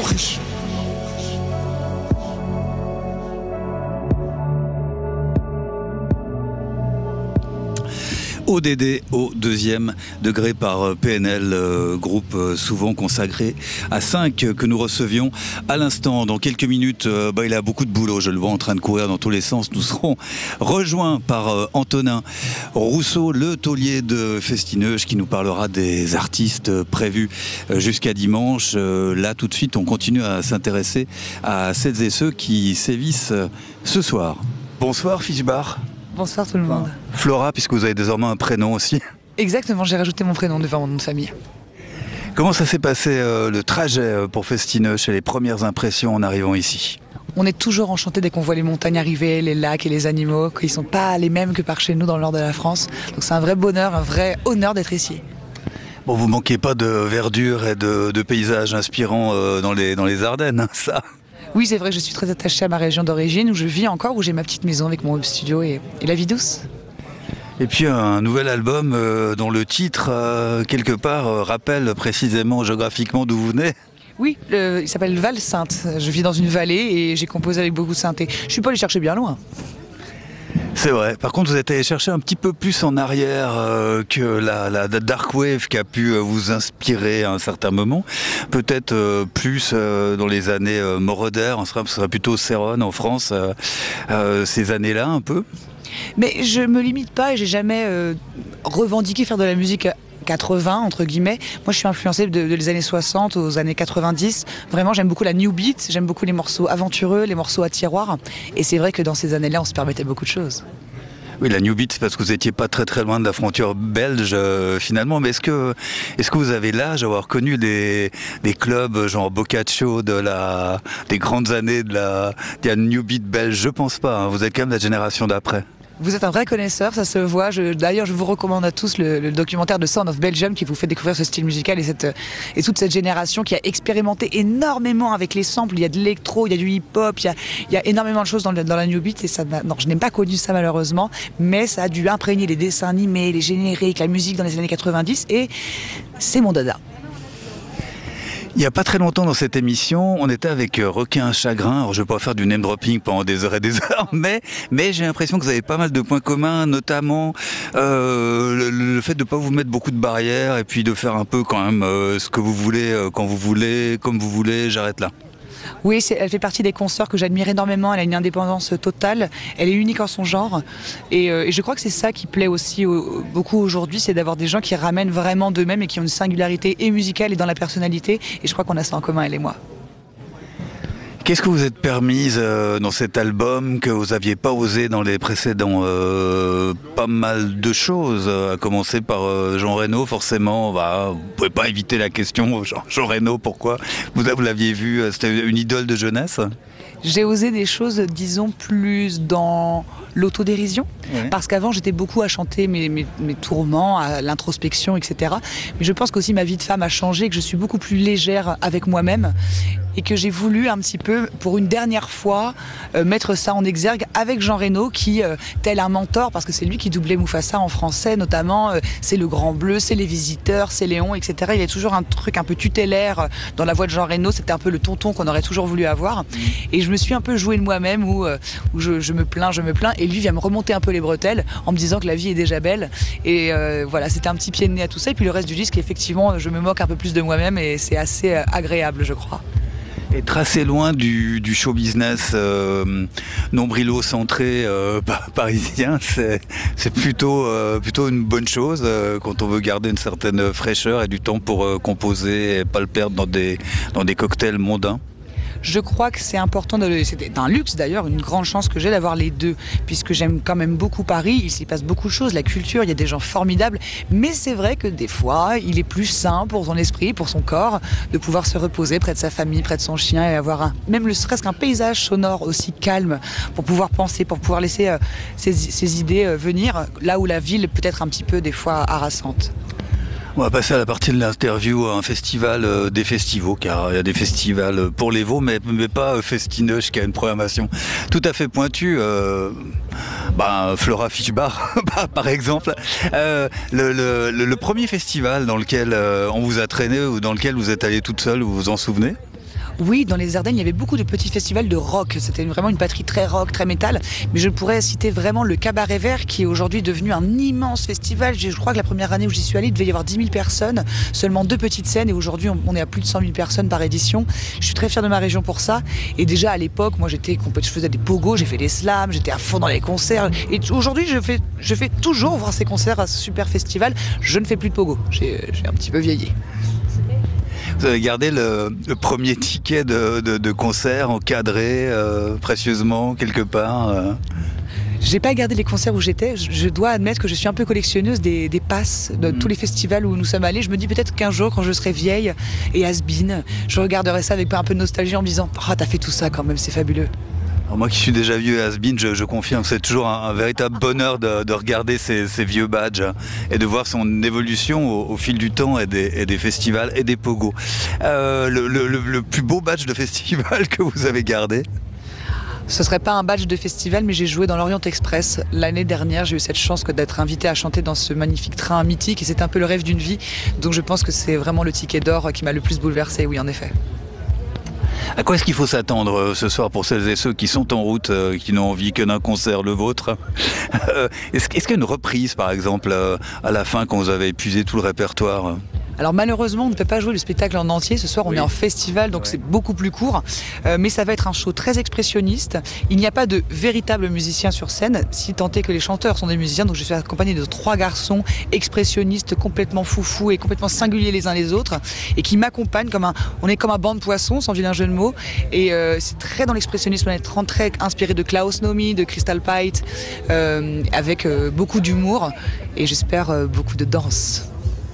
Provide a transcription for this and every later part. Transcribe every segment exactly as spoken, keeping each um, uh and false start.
Autriche. O D D au deuxième degré par P N L, euh, groupe euh, souvent consacré à cinq euh, que nous recevions à l'instant. Dans quelques minutes, euh, bah, il a beaucoup de boulot, je le vois en train de courir dans tous les sens. Nous serons rejoints par euh, Antonin Rousseau, le taulier de Festineuge, qui nous parlera des artistes euh, prévus euh, jusqu'à dimanche. Euh, là, tout de suite, on continue à s'intéresser à celles et ceux qui sévissent euh, ce soir. Bonsoir Fischbach. Bonsoir tout le monde. Flora, puisque vous avez désormais un prénom aussi. Exactement, j'ai rajouté mon prénom devant mon nom de famille. Comment ça s'est passé euh, le trajet pour Festineuge et les premières impressions en arrivant ici? On est toujours enchanté dès qu'on voit les montagnes arriver, les lacs et les animaux, qu'ils ne sont pas les mêmes que par chez nous dans le nord de la France. Donc c'est un vrai bonheur, un vrai honneur d'être ici. Bon, vous manquez pas de verdure et de, de paysages inspirants euh, dans, les, dans les Ardennes, hein, ça? Oui, c'est vrai que je suis très attachée à ma région d'origine, où je vis encore, où j'ai ma petite maison avec mon home studio et, et la vie douce. Et puis un nouvel album euh, dont le titre, euh, quelque part, euh, rappelle précisément géographiquement d'où vous venez. Oui, le, il s'appelle Val-Sainte. Je vis dans une vallée et j'ai composé avec beaucoup de synthé. Je suis pas allée chercher bien loin. C'est vrai. Par contre, vous êtes allé chercher un petit peu plus en arrière euh, que la, la dark wave qui a pu euh, vous inspirer à un certain moment. Peut-être euh, plus euh, dans les années euh, Moroder, on serait, ce serait plutôt Céron en France, euh, euh, ces années-là un peu. Mais je me limite pas et j'ai jamais euh, revendiqué faire de la musique quatre-vingts entre guillemets. Moi je suis influencée de, de les années soixante aux années quatre-vingt-dix. Vraiment j'aime beaucoup la new beat, j'aime beaucoup les morceaux aventureux, les morceaux à tiroir. Et c'est vrai que dans ces années-là on se permettait beaucoup de choses. Oui, la new beat, c'est parce que vous n'étiez pas très très loin de la frontière belge euh, finalement. Mais est-ce que, est-ce que vous avez l'âge d'avoir connu des, des clubs genre Boccaccio de la, des grandes années de la, de la new beat belge? Je pense pas, hein. Vous êtes quand même la génération d'après. Vous êtes un vrai connaisseur, ça se voit. Je, d'ailleurs, je vous recommande à tous le, le documentaire de Sound of Belgium qui vous fait découvrir ce style musical et, cette, et toute cette génération qui a expérimenté énormément avec les samples. Il y a de l'électro, il y a du hip-hop, il y a, il y a énormément de choses dans, le, dans la new beat. Et ça, non, je n'ai pas connu ça malheureusement, mais ça a dû imprégner les dessins animés, les génériques, la musique dans les années quatre-vingt-dix et c'est mon dada. Il n'y a pas très longtemps dans cette émission, on était avec Requin Chagrin. Alors je ne vais pas faire du name dropping pendant des heures et des heures, mais, mais j'ai l'impression que vous avez pas mal de points communs, notamment euh, le, le fait de ne pas vous mettre beaucoup de barrières et puis de faire un peu quand même euh, ce que vous voulez, euh, quand vous voulez, comme vous voulez, j'arrête là. Oui, c'est, elle fait partie des consoeurs que j'admire énormément. Elle a une indépendance totale. Elle est unique en son genre. Et, euh, et je crois que c'est ça qui plaît aussi au, beaucoup aujourd'hui, c'est d'avoir des gens qui ramènent vraiment d'eux-mêmes et qui ont une singularité et musicale et dans la personnalité. Et je crois qu'on a ça en commun, elle et moi. Qu'est-ce que vous êtes permise euh, dans cet album que vous n'aviez pas osé dans les précédents? euh, Pas mal de choses, à commencer par euh, Jean Reno, forcément. Bah, vous ne pouvez pas éviter la question, Jean, Jean Reno, pourquoi? Vous, vous l'aviez vu, c'était une idole de jeunesse? J'ai osé des choses, disons, plus dans l'autodérision. Ouais. Parce qu'avant, j'étais beaucoup à chanter mes, mes, mes tourments, à l'introspection, et cetera. Mais je pense qu'aussi ma vie de femme a changé, que je suis beaucoup plus légère avec moi-même et que j'ai voulu un petit peu, pour une dernière fois, euh, mettre ça en exergue avec Jean Reno, qui, euh, tel un mentor, parce que c'est lui qui doublait Mufasa en français, notamment, euh, c'est le Grand Bleu, c'est les Visiteurs, c'est Léon, et cetera. Il y a toujours un truc un peu tutélaire dans la voix de Jean Reno. C'était un peu le tonton qu'on aurait toujours voulu avoir. Et je me suis un peu joué de moi-même, où, euh, où je, je me plains, je me plains, et lui vient me remonter un peu les bretelles en me disant que la vie est déjà belle. Et euh, voilà, c'était un petit pied de nez à tout ça. Et puis le reste du disque, effectivement, je me moque un peu plus de moi-même et c'est assez euh, agréable, je crois. Être assez loin du, du show business euh, nombrilo-centré euh, parisien, c'est, c'est plutôt, euh, plutôt une bonne chose euh, quand on veut garder une certaine fraîcheur et du temps pour euh, composer et pas le perdre dans des, dans des cocktails mondains. Je crois que c'est important, de, c'est un luxe d'ailleurs, une grande chance que j'ai d'avoir les deux, puisque j'aime quand même beaucoup Paris, il s'y passe beaucoup de choses, la culture, il y a des gens formidables, mais c'est vrai que des fois, il est plus sain pour son esprit, pour son corps, de pouvoir se reposer près de sa famille, près de son chien et avoir un, même le serait-ce qu'un paysage sonore aussi calme pour pouvoir penser, pour pouvoir laisser euh, ses, ses idées euh, venir, là où la ville peut être un petit peu des fois harassante. On va passer à la partie de l'interview, un festival euh, des festivals, car il y a des festivals pour les veaux, mais, mais pas euh, Festineuge qui a une programmation tout à fait pointue. Euh, bah, Flora Fischbach, par exemple. Euh, le, le, le, le premier festival dans lequel euh, on vous a traîné ou dans lequel vous êtes allé toute seule, vous vous en souvenez ? Oui, dans les Ardennes, il y avait beaucoup de petits festivals de rock. C'était vraiment une patrie très rock, très métal. Mais je pourrais citer vraiment le Cabaret Vert, qui est aujourd'hui devenu un immense festival. Je crois que la première année où j'y suis allée, il devait y avoir dix mille personnes, seulement deux petites scènes. Et aujourd'hui, on est à plus de cent mille personnes par édition. Je suis très fière de ma région pour ça. Et déjà à l'époque, moi, j'étais, je faisais des pogos, j'ai fait des slams, j'étais à fond dans les concerts. Et aujourd'hui, je fais, je fais toujours voir ces concerts à ce super festival. Je ne fais plus de pogo. J'ai, j'ai un petit peu vieilli. Vous avez gardé le, le premier ticket de, de, de concert encadré euh, précieusement quelque part euh. J'ai pas gardé les concerts où j'étais. Je dois admettre que je suis un peu collectionneuse des, des passes de mmh. tous les festivals où nous sommes allés. Je me dis peut-être qu'un jour, quand je serai vieille et has-been, je regarderai ça avec un peu de nostalgie en me disant « Ah, oh, t'as fait tout ça quand même, c'est fabuleux ». Alors moi qui suis déjà vieux et has-been, je, je confirme, c'est toujours un, un véritable bonheur de, de regarder ces, ces vieux badges et de voir son évolution au, au fil du temps et des, et des festivals et des pogos. Euh, le, le, le plus beau badge de festival que vous avez gardé ? Ce serait pas un badge de festival, mais j'ai joué dans l'Orient Express l'année dernière. J'ai eu cette chance d'être invitée à chanter dans ce magnifique train mythique et c'est un peu le rêve d'une vie. Donc je pense que c'est vraiment le ticket d'or qui m'a le plus bouleversée, oui en effet. À quoi est-ce qu'il faut s'attendre ce soir pour celles et ceux qui sont en route, euh, qui n'ont envie que d'un concert, le vôtre euh, Est-ce, est-ce qu'il y a une reprise, par exemple, euh, à la fin, quand vous avez épuisé tout le répertoire ? Alors malheureusement, on ne peut pas jouer le spectacle en entier. Ce soir, on oui. est en festival, donc ouais. c'est beaucoup plus court. Euh, mais ça va être un show très expressionniste. Il n'y a pas de véritables musiciens sur scène, si tant est que les chanteurs sont des musiciens. Donc je suis accompagnée de trois garçons expressionnistes, complètement foufous et complètement singuliers les uns les autres, et qui m'accompagnent comme un. On est comme un banc de poissons, sans vilain jeu de mots. Et euh, c'est très dans l'expressionnisme. On est très inspiré de Klaus Nomi, de Crystal Pite, euh, avec euh, beaucoup d'humour et j'espère euh, beaucoup de danse.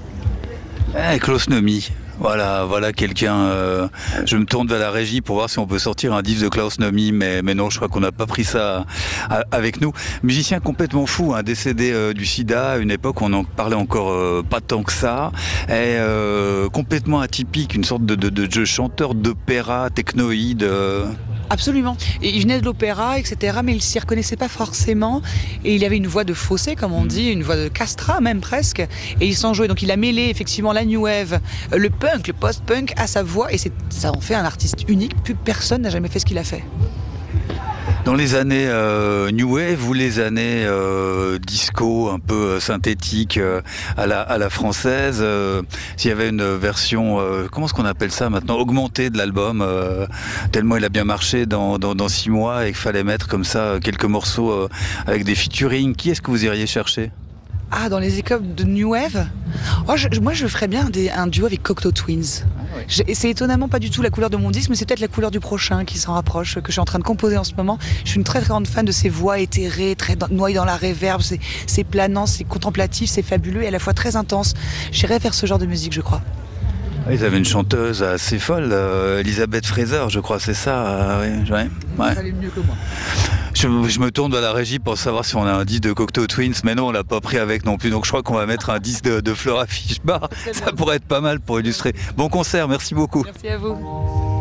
Eh, Klaus Nomi, voilà, voilà quelqu'un. Euh, je me tourne vers la régie pour voir si on peut sortir un disque de Klaus Nomi, mais, mais non, je crois qu'on n'a pas pris ça à, à, avec nous. Musicien complètement fou, hein, décédé euh, du sida à une époque où on n'en parlait encore euh, pas tant que ça, et euh, complètement atypique, une sorte de, de, de, de chanteur d'opéra technoïde. Euh. Absolument. Et il venait de l'opéra, et cetera, mais il s'y reconnaissait pas forcément. Et il avait une voix de fausset, comme on dit, une voix de castrat même presque. Et il s'en jouait. Donc il a mêlé effectivement la new wave, le punk, le post-punk à sa voix. Et c'est, ça en fait un artiste unique. Plus personne n'a jamais fait ce qu'il a fait. Dans les années euh, New Wave ou les années euh, disco un peu euh, synthétique euh, à, la, à la française, euh, s'il y avait une version, euh, comment est-ce qu'on appelle ça maintenant, augmentée de l'album, euh, tellement il a bien marché dans, dans, dans six mois et qu'il fallait mettre comme ça quelques morceaux euh, avec des featuring, qui est-ce que vous iriez chercher ? Ah, dans les écoles de New Wave oh, je, Moi, je ferais bien des, un duo avec Cocteau Twins. Ah, ouais. je, c'est étonnamment pas du tout la couleur de mon disque, mais c'est peut-être la couleur du prochain qui s'en rapproche, que je suis en train de composer en ce moment. Je suis une très très grande fan de ces voix éthérées, très noyées dans la réverb. C'est, c'est planant, c'est contemplatif, c'est fabuleux et à la fois très intense. J'irais vers ce genre de musique, je crois. Ils avaient une chanteuse assez folle, euh, Elisabeth Fraser, je crois, c'est ça euh, oui, ouais, ouais. Ça allait mieux que moi. Je, je me tourne vers la régie pour savoir si on a un disque de Cocteau Twins, mais non, on l'a pas pris avec non plus. Donc je crois qu'on va mettre un disque de, de Flora Fischbach. Ça pourrait être pas mal pour illustrer. Bon concert, merci beaucoup. Merci à vous.